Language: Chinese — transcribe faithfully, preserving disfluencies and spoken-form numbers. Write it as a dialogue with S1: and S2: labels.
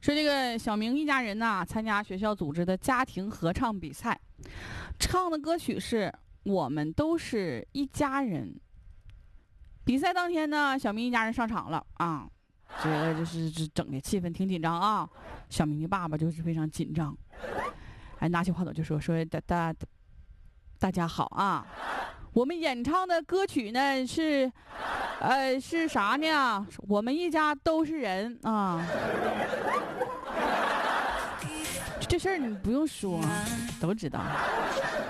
S1: 说这个小明一家人呐，参加学校组织的家庭合唱比赛，唱的歌曲是我们都是一家人。比赛当天呢，小明一家人上场了啊，这个就是这整的气氛挺紧张啊。小明的爸爸就是非常紧张，哎，拿起话筒就说说大大大家好啊，我们演唱的歌曲呢是，呃是啥呢？我们一家都是人啊。这事儿你不用说，都知道。